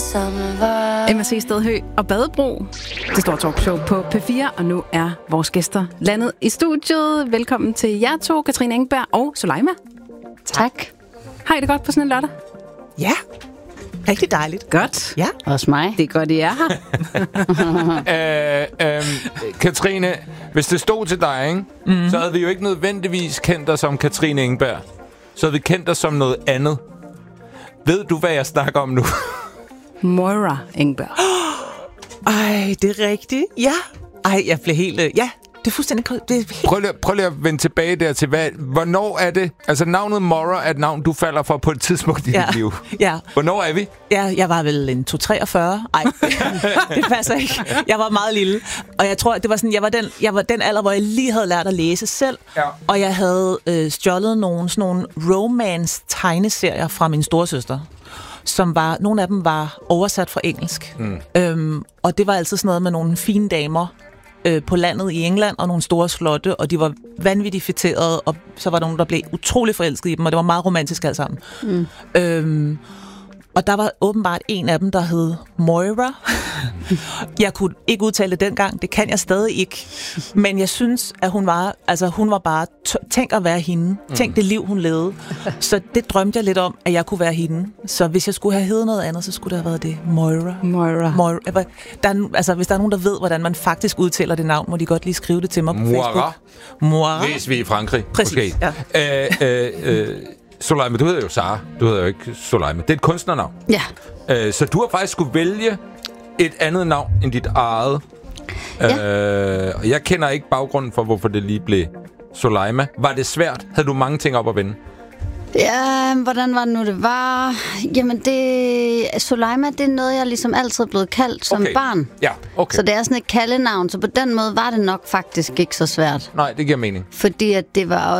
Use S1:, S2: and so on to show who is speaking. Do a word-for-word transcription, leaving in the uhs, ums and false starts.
S1: M S C Stedhø og Badebro. Det store talkshow på P fire, og nu er vores gæster landet i studiet. Velkommen til jer to, Katrine Engberg og Soleima.
S2: Tak.
S1: Har I det godt på sådan en lørdag?
S3: Ja, rigtig dejligt.
S1: Godt.
S3: Ja.
S2: Også mig.
S1: Det er godt, I er her.
S4: øh, øh, Katrine, hvis det stod til dig, ikke, mm. så havde vi jo ikke nødvendigvis kendt dig som Katrine Engberg. Så havde vi kendt dig som noget andet. Ved du, hvad jeg snakker om nu?
S1: Moira Engberg.
S3: Ej, det er rigtigt. Ja. Ej, jeg blev helt... Øh, ja, det er fuldstændig... Det er helt...
S4: Prøv lige, prøv lige at vende tilbage der til, hvad, hvornår er det? Altså, navnet Moira er et navn, du falder for på et tidspunkt i
S3: ja.
S4: dit liv.
S3: Ja.
S4: Hvornår er vi?
S3: Ja, jeg var vel en to treogfyrre. Ej, det passer ikke. Jeg var meget lille. Og jeg tror, det var sådan, jeg var den, jeg var den alder, hvor jeg lige havde lært at læse selv. Ja. Og jeg havde øh, stjålet nogle, sådan nogle romance-tegneserier fra min storesøster, som var, nogle af dem var oversat fra engelsk. Mm. Øhm, og det var altid sådan noget med nogle fine damer øh, på landet i England, og nogle store slotte, og de var vanvittigt fætterede, og så var der nogen, der blev utrolig forelsket i dem, og det var meget romantisk alt sammen. Mm. Øhm, og der var åbenbart en af dem, der hed Moira. Jeg kunne ikke udtale det dengang, det kan jeg stadig ikke. Men jeg synes, at hun var, altså hun var bare, t- tænk at være hende. Tænk det liv, hun levede. Så det drømte jeg lidt om, at jeg kunne være hende. Så hvis jeg skulle have heddet noget andet, så skulle det have været det. Moira.
S1: Moira.
S3: Moira. Der er, altså, hvis der er nogen, der ved, hvordan man faktisk udtaler det navn, må de godt lige skrive det til mig på
S4: Moira.
S3: Facebook. Moira.
S4: Hvis vi er i Frankrig.
S3: Præcis,
S4: okay. ja. øh, øh, øh, Soleima, du hedder jo Sara. Du hedder jo ikke Soleima. Det er et kunstnernavn.
S1: Ja.
S4: Øh, så du har faktisk skulle vælge et andet navn end dit eget.
S2: Ja.
S4: Øh, og jeg kender ikke baggrunden for, hvorfor det lige blev Soleima. Var det svært? Havde du mange ting op at vende?
S2: Ja, hvordan var det nu, det var? Jamen, det... Soleima, det er noget, jeg ligesom altid er blevet kaldt som
S4: okay.
S2: barn.
S4: Ja, okay.
S2: Så det er sådan et kaldenavn, så på den måde var det nok faktisk ikke så svært.
S4: Nej, det giver mening.
S2: Fordi at det var